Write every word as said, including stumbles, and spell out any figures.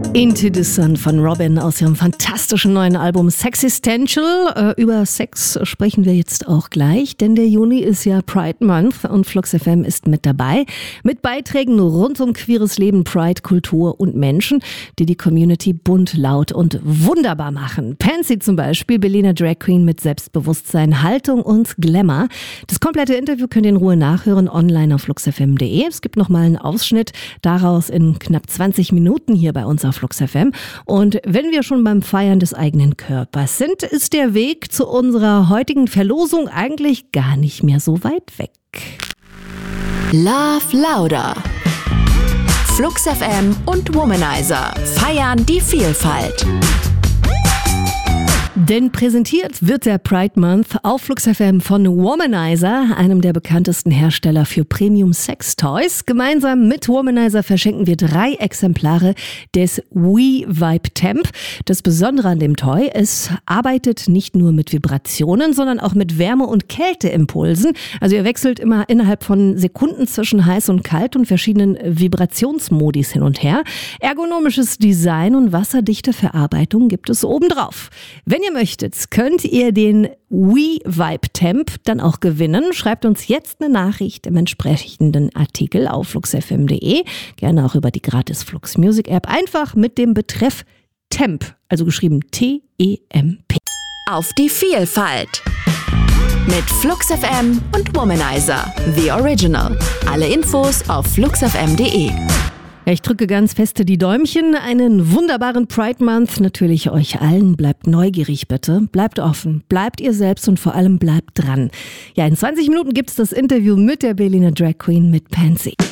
Into the Sun von Robyn aus ihrem fantastischen neuen Album Sexistential. Äh, über Sex sprechen wir jetzt auch gleich, denn der Juni ist ja Pride Month und Flux F M ist mit dabei. Mit Beiträgen rund um queeres Leben, Pride, Kultur und Menschen, die die Community bunt, laut und wunderbar machen. Pansy zum Beispiel, Berliner Drag Queen mit Selbstbewusstsein, Haltung und Glamour. Das komplette Interview könnt ihr in Ruhe nachhören online auf flux f m punkt d e. Es gibt nochmal einen Ausschnitt daraus in knapp zwanzig Minuten hier bei uns auf Flux F M. Und wenn wir schon beim Feiern des eigenen Körpers sind, ist der Weg zu unserer heutigen Verlosung eigentlich gar nicht mehr so weit weg. Love Louder. Flux F M und Womanizer feiern die Vielfalt. Denn präsentiert wird der Pride Month auf Flux F M von Womanizer, einem der bekanntesten Hersteller für Premium Sex Toys. Gemeinsam mit Womanizer verschenken wir drei Exemplare des We Vibe Temp. Das Besondere an dem Toy, es arbeitet nicht nur mit Vibrationen, sondern auch mit Wärme- und Kälteimpulsen. Also ihr wechselt immer innerhalb von Sekunden zwischen heiß und kalt und verschiedenen Vibrationsmodis hin und her. Ergonomisches Design und wasserdichte Verarbeitung gibt es obendrauf. Wenn ihr möchtet, könnt ihr den We Vibe Temp dann auch gewinnen. Schreibt uns jetzt eine Nachricht im entsprechenden Artikel auf flux f m punkt d e. Gerne auch über die gratis Flux Music App. Einfach mit dem Betreff Temp, also geschrieben T E M P. Auf die Vielfalt. Mit Flux F M und Womanizer, The Original. Alle Infos auf flux f m punkt d e. Ich drücke ganz feste die Däumchen. Einen wunderbaren Pride Month natürlich euch allen. Bleibt neugierig bitte, bleibt offen, bleibt ihr selbst und vor allem bleibt dran. Ja, in zwanzig Minuten gibt es das Interview mit der Berliner Drag Queen mit Pansy.